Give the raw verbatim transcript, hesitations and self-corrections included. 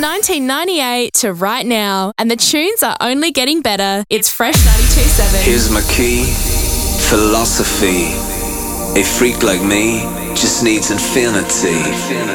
nineteen ninety-eight to right now, and the tunes are only getting better. It's Fresh ninety-two point seven. Here's my key, philosophy. A freak like me just needs infinity.